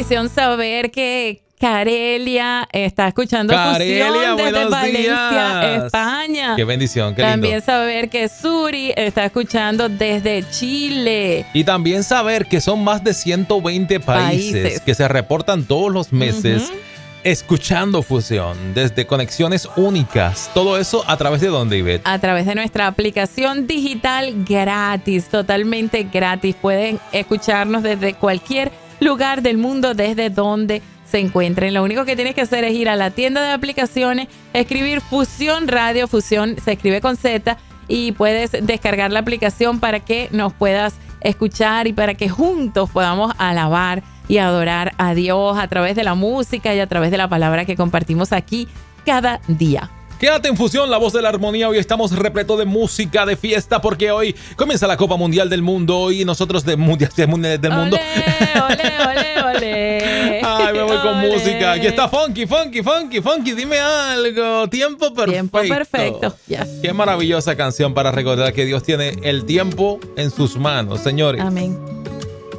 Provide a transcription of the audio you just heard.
bendición saber que Carelia está escuchando Fusión desde Valencia, España. Qué bendición, qué También lindo. saber que Suri está escuchando desde Chile. Y también saber que son más de 120 países que se reportan todos los meses escuchando Fusión desde conexiones únicas. Todo eso a través de ¿dónde, Ivette? A través de nuestra aplicación digital gratis, totalmente gratis. Pueden escucharnos desde cualquier lugar del mundo, desde donde se encuentren. Lo único que tienes que hacer es ir a la tienda de aplicaciones, escribir Fusión Radio, Fusión se escribe con Z, y puedes descargar la aplicación para que nos puedas escuchar y para que juntos podamos alabar y adorar a Dios a través de la música y a través de la palabra que compartimos aquí cada día. Quédate en Fusión, la voz de la armonía. Hoy estamos repleto de música, de fiesta, porque hoy comienza la Copa Mundial del Mundo y nosotros de Mundial del Mundo. Ole. Ay, me voy con música. Aquí está Funky. Dime algo. Tiempo perfecto. Yes. Qué maravillosa canción para recordar que Dios tiene el tiempo en sus manos, señores. Amén.